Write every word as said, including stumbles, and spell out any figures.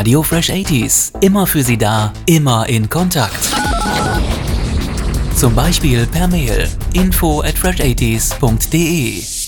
Radio Fresh achtziger. Immer für Sie da, immer in Kontakt. Zum Beispiel per Mail info at fresh achtziger punkt de.